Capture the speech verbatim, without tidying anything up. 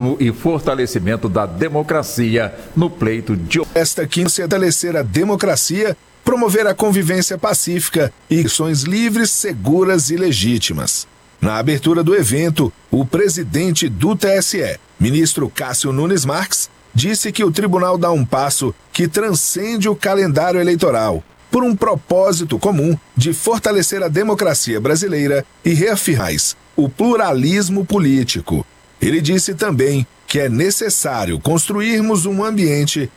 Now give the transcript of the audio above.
pluralismo e fortalecimento da democracia no pleito de... Esta quinta, fortalecer a democracia, promover a convivência pacífica e eleições livres, seguras e legítimas. Na abertura do evento, o presidente do T S E, ministro Cássio Nunes Marques, disse que o tribunal dá um passo que transcende o calendário eleitoral, por um propósito comum de fortalecer a democracia brasileira e reafirmar o pluralismo político. Ele disse também que é necessário construirmos um ambiente